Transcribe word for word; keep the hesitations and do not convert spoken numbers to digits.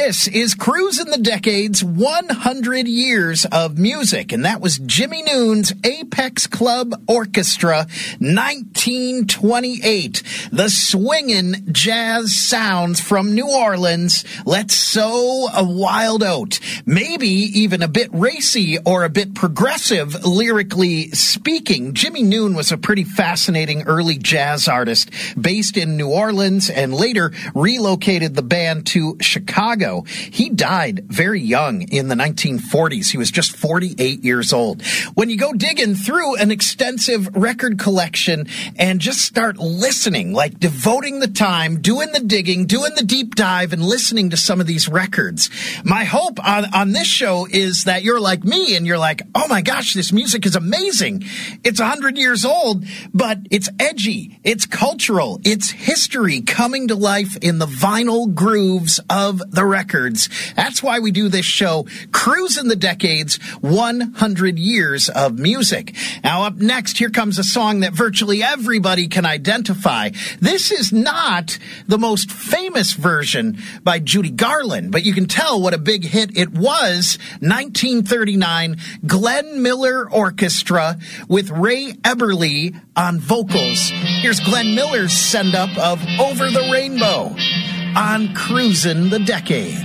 This is Cruising the Decades, one hundred years of music, and that was Jimmy Noon's Apex Club Orchestra, nineteen twenty-eight. The swingin' jazz sounds from New Orleans. Let's sow a wild oat. Maybe even a bit racy or a bit progressive, lyrically speaking. Jimmy Noon was a pretty fascinating early jazz artist based in New Orleans and later relocated the band to Chicago. He died very young in the nineteen forties. He was just forty-eight years old. When you go digging through an extensive record collection and just start listening, like devoting the time, doing the digging, doing the deep dive, and listening to some of these records, my hope on, on this show is that you're like me and you're like, oh my gosh, this music is amazing. It's one hundred years old, but it's edgy, it's cultural, it's history coming to life in the vinyl grooves of the records. That's why we do this show, Cruising the Decades, one hundred years of music. Now up next, here comes a song that virtually everybody can identify. This is not the most famous version by Judy Garland, but you can tell what a big hit it was. nineteen thirty-nine, Glenn Miller Orchestra with Ray Eberle on vocals. Here's Glenn Miller's send-up of Over the Rainbow on Cruising the Decades.